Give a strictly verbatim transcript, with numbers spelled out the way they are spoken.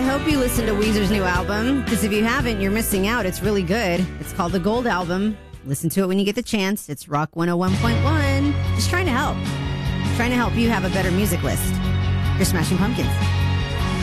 hope you listened to Weezer's new album, because if you haven't, you're missing out. It's really good. It's called The Gold Album. Listen to it when you get the chance. It's Rock one oh one point one. Just trying to help. Trying to help you have a better music list. You're Smashing Pumpkins.